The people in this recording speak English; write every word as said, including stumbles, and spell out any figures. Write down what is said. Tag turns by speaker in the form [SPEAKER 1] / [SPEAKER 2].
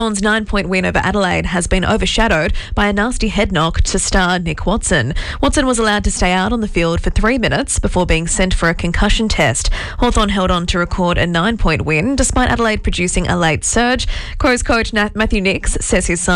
[SPEAKER 1] Hawthorn's nine-point win over Adelaide has been overshadowed by a nasty head knock to star Nick Watson. Watson was allowed to stay out on the field for three minutes before being sent for a concussion test. Hawthorn held on to record a nine-point win despite Adelaide producing a late surge. Crows coach Matthew Nicks says his side